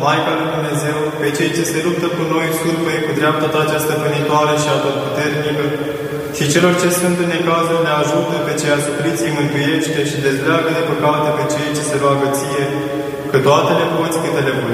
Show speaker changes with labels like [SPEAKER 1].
[SPEAKER 1] Maica lui Dumnezeu, pe cei ce se luptă cu noi, surpăi cu dreapta ta cea stăpânitoare și atotputernică, și celor ce sunt în necazuri ne ajută, pe cei asupriți îi mântuiește și dezleagă de păcate pe cei ce se roagă ție, că toate le poți câte le voi.